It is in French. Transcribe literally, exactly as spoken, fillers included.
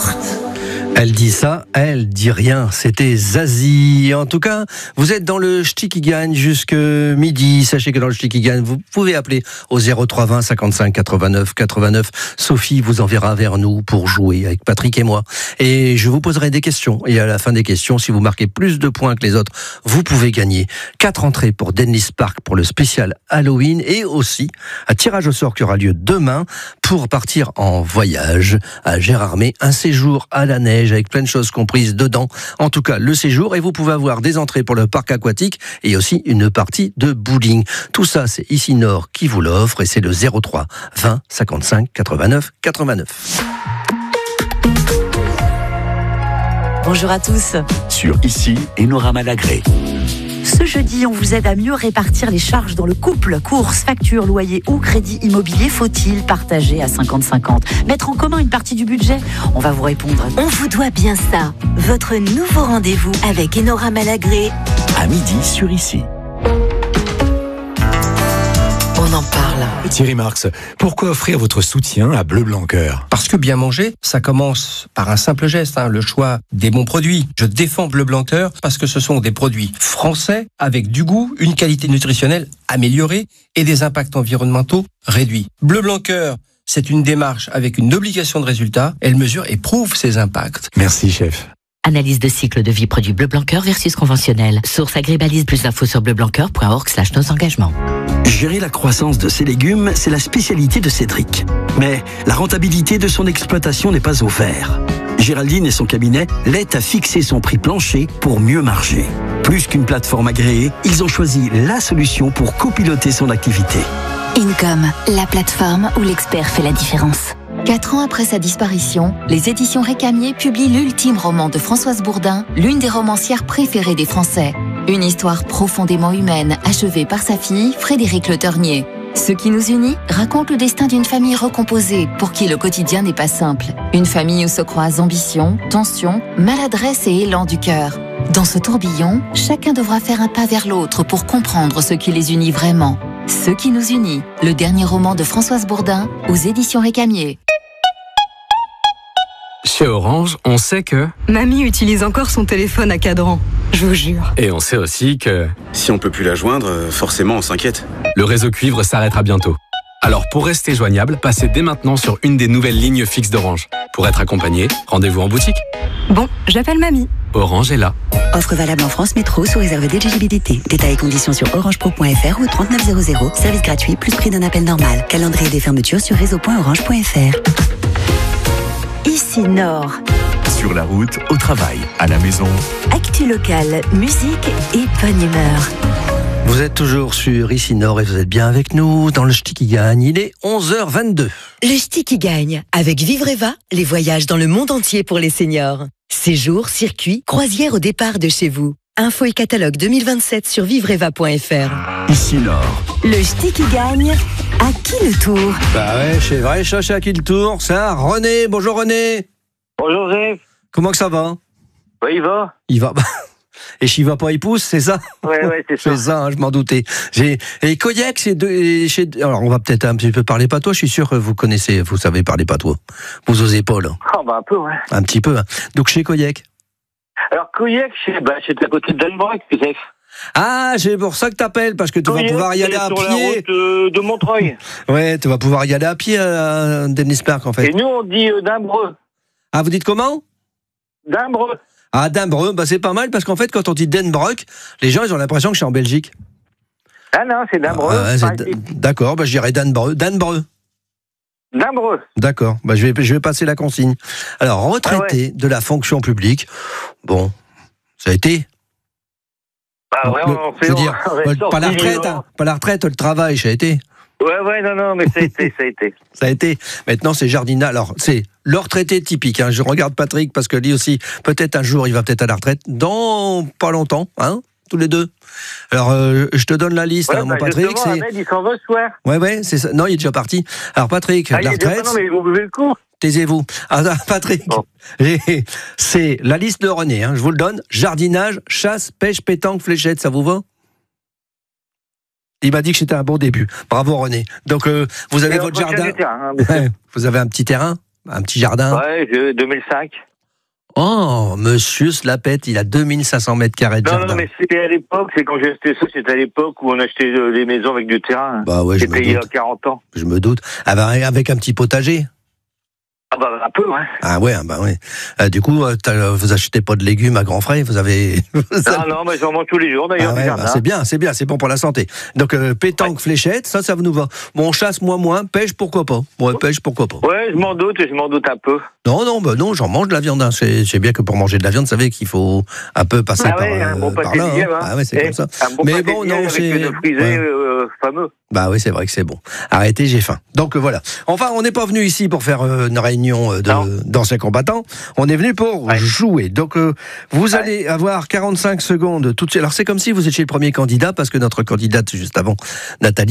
Nord. Elle dit ça, elle dit rien. C'était Zazie. En tout cas, vous êtes dans le Ch'ti qui gagne jusque midi. Sachez que dans le Ch'ti qui gagne, vous pouvez appeler au zéro trois vingt cinquante-cinq quatre-vingt-neuf quatre-vingt-neuf. Sophie vous enverra vers nous pour jouer avec Patrick et moi. Et je vous poserai des questions. Et à la fin des questions, si vous marquez plus de points que les autres, vous pouvez gagner quatre entrées pour Dennis Park pour le spécial Halloween et aussi un tirage au sort qui aura lieu demain pour partir en voyage à Gérardmer. Un séjour à la neige avec plein de choses comprises dedans. En tout cas, le séjour, et vous pouvez avoir des entrées pour le parc aquatique et aussi une partie de bowling. Tout ça, c'est Ici Nord qui vous l'offre et c'est le zéro trois vingt cinquante-cinq quatre-vingt-neuf quatre-vingt-neuf. Bonjour à tous. Sur Ici, Enora Malagré. Ce jeudi, on vous aide à mieux répartir les charges dans le couple. Courses, factures, loyers ou crédit immobilier, faut-il partager à cinquante cinquante? Mettre en commun une partie du budget? On va vous répondre. On vous doit bien ça. Votre nouveau rendez-vous avec Enora Malagré. À midi sur Ici. On en parle. Thierry Marx, pourquoi offrir votre soutien à Bleu Blanc Cœur? Parce que bien manger, ça commence par un simple geste, hein, le choix des bons produits. Je défends Bleu Blanc Cœur parce que ce sont des produits français avec du goût, une qualité nutritionnelle améliorée et des impacts environnementaux réduits. Bleu Blanc Cœur, c'est une démarche avec une obligation de résultat. Elle mesure et prouve ses impacts. Merci, chef. Analyse de cycle de vie produit Bleu Blanc Cœur versus conventionnel. Source Agribalise, plus d'infos sur bleublanccœur point org slash nos engagements. Gérer la croissance de ses légumes, c'est la spécialité de Cédric. Mais la rentabilité de son exploitation n'est pas au vert. Géraldine et son cabinet l'aident à fixer son prix plancher pour mieux marger. Plus qu'une plateforme agréée, ils ont choisi la solution pour copiloter son activité. Income, la plateforme où l'expert fait la différence. Quatre ans après sa disparition, les éditions Récamier publient l'ultime roman de Françoise Bourdin, l'une des romancières préférées des Français. Une histoire profondément humaine, achevée par sa fille, Frédéric Le Ternier. Ce qui nous unit raconte le destin d'une famille recomposée, pour qui le quotidien n'est pas simple. Une famille où se croisent ambition, tension, maladresse et élan du cœur. Dans ce tourbillon, chacun devra faire un pas vers l'autre pour comprendre ce qui les unit vraiment. Ce qui nous unit, le dernier roman de Françoise Bourdin, aux éditions Récamier. Chez Orange, on sait que... Mamie utilise encore son téléphone à cadran, je vous jure. Et on sait aussi que... Si on peut plus la joindre, forcément on s'inquiète. Le réseau cuivre s'arrêtera bientôt. Alors pour rester joignable, passez dès maintenant sur une des nouvelles lignes fixes d'Orange. Pour être accompagné, rendez-vous en boutique. Bon, j'appelle mamie. Orange est là. Offre valable en France Métro sous réserve d'éligibilité. Détails et conditions sur orangepro point f r ou trente-neuf zéro zéro. Service gratuit plus prix d'un appel normal. Calendrier des fermetures sur réseau point orange point f r. Ici Nord. Sur la route, au travail, à la maison. Actu locale, musique et bonne humeur. Vous êtes toujours sur Ici Nord et vous êtes bien avec nous dans le Ch'ti qui gagne. Il est onze heures vingt-deux. Le Ch'ti qui gagne avec Vivreva, les voyages dans le monde entier pour les seniors. Séjours, circuits, croisières au départ de chez vous. Info et catalogue deux mille vingt-sept sur vivreva point f r. Ici Nord. Le Ch'ti qui gagne, à qui le tour? Bah ouais, c'est vrai, ça, c'est à qui le tour? C'est à René. Bonjour René. Bonjour Joseph. Comment que ça va? Oui, il va. Il va. Et s'il va pas, il pousse, c'est ça? Ouais, ouais, c'est ça. C'est ça, hein, je m'en doutais. J'ai... Et Koyek, c'est de... chez... Alors, on va peut-être un petit peu parler patois. Je suis sûr que vous connaissez, vous savez parler patois. Vous osez pas, là. Ah, bah, un peu, ouais. Un petit peu. Hein. Donc, chez Koyek. Alors, Koyek, c'est, bah, c'est à côté de Danemark, Joseph. Ah, c'est pour ça que t'appelles, parce que tu Koyek, vas pouvoir y aller à sur pied. La route euh, de Montreuil. Ouais, tu vas pouvoir y aller à pied à Dennis Park, en fait. Et nous, on dit euh, d'Imbreux. Ah, vous dites comment? D'Imbreux. Ah, Dimbreux, bah c'est pas mal parce qu'en fait, quand on dit Denbroek, les gens ils ont l'impression que je suis en Belgique. Ah non, c'est Dimbreux. Ah, c'est d- d'accord, bah je dirais Danbreux. Danbreux. Dimbreux. D'accord, bah je vais, je vais passer la consigne. Alors, retraité ah ouais. de la fonction publique, bon, ça a été. Bah ouais, le, on fait. je veux dire, on pas la retraite, hein, pas la retraite, le travail, ça a été. Ouais, ouais, non, non, mais ça a été, ça a été. Ça a été. Maintenant, c'est jardinage. Alors, c'est le retraité typique. Hein. Je regarde Patrick parce que lui aussi, peut-être un jour, il va peut-être à la retraite. Dans pas longtemps, hein, tous les deux. Alors, euh, je te donne la liste, ouais, hein, bah mon Patrick. C'est... Ahmed, il s'en va ce soir. Ouais, ouais, c'est ça. Non, il est déjà parti. Alors, Patrick, ah, la retraite. Déjà... Non, mais vous buvez le coup. Taisez-vous. Alors, Patrick, bon. C'est la liste de René. Hein, je vous le donne. Jardinage, chasse, pêche, pétanque, fléchette. Ça vous va? Il m'a dit que c'était un bon début. Bravo René. Donc euh, vous avez votre jardin. Terrain, hein, ouais, vous avez un petit terrain. Un petit jardin. Ouais, je, deux mille cinq. Oh, monsieur se la pète, il a deux mille cinq cents mètres carrés de non, jardin. Non, mais c'était à l'époque, c'est quand j'ai acheté ça, c'était à l'époque où on achetait euh, des maisons avec du terrain. Bah ouais, je c'était me il y a doute. quarante ans. Je me doute. Avec, avec un petit potager. Ah bah un peu, ouais. Ah ouais, bah ouais. Euh, du coup, euh, vous achetez pas de légumes à grands frais, vous avez... non, non, mais j'en mange tous les jours d'ailleurs. Ah ouais, bah c'est bien, c'est bien, c'est bon pour la santé. Donc euh, pétanque, ouais. Fléchette, ça, ça nous va. Bon, chasse, moi moins, pêche, pourquoi pas. Ouais, pêche, pourquoi pas. Ouais, je m'en doute, je m'en doute un peu. Non, non, bah non, j'en mange de la viande. Hein. C'est, c'est bien que pour manger de la viande, vous savez qu'il faut un peu passer ah par, ouais, un euh, bon par là. Hein. Hein. Ah ouais, c'est Et comme ça. Un bon mais bon, non, avec c'est... le frisé ouais. euh, fameux. Bah oui, c'est vrai que c'est bon. Arrêtez, j'ai faim. Donc euh, voilà. Enfin, on n'est pas venu ici pour faire euh, une réunion euh, de, d'anciens combattants. On est venu pour ouais. jouer. Donc euh, vous ouais. allez avoir quarante-cinq secondes tout de suite. Alors c'est comme si vous étiez le premier candidat, parce que notre candidate juste avant, Nathalie,